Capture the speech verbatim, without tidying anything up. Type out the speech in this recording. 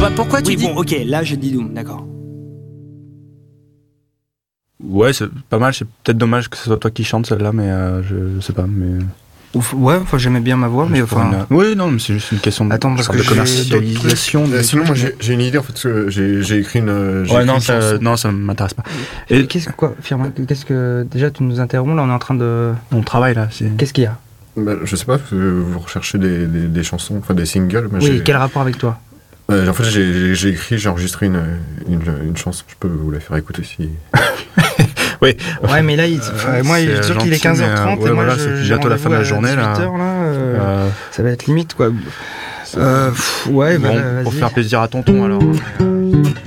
Pourquoi, pourquoi tu Oui, dis... bon, ok, là je dis Doom, d'accord. Ouais, c'est pas mal. C'est peut-être dommage que ce soit toi qui chante celle-là, mais euh, je, je sais pas. Mais Ouf, ouais, enfin, j'aimais bien ma voix, mais enfin. Une... Oui, non, mais c'est juste une question de, Attends, parce que de j'ai commercialisation. Euh, sinon, moi, j'ai, j'ai une idée en fait. Parce que j'ai, j'ai écrit une. J'ai Ouais, écrit non, une ça, chanson. non, ça m'intéresse pas. Et qu'est-ce que quoi, Firmin, qu'est-ce que déjà tu nous interromps là, on est en train de. On travaille là. C'est... Qu'est-ce qu'il y a? Bah, je sais pas, parce que vous recherchez des, des, des chansons, enfin des singles. Mais oui, j'ai... quel rapport avec toi? Euh, en fait, j'ai, j'ai écrit, j'ai enregistré une, une, une chanson. Je peux vous la faire écouter si. Oui. Ouais, mais là, il, euh, moi, il est sûr qu'il est quinze heures trente mais, euh, et moi, ouais, voilà, je, c'est j'ai bientôt la fin de la journée là. dix-huit heures, là euh, Euh, ça va être limite quoi. Euh, pff, ouais, bon, bah, pour vas-y. faire plaisir à tonton alors. Euh,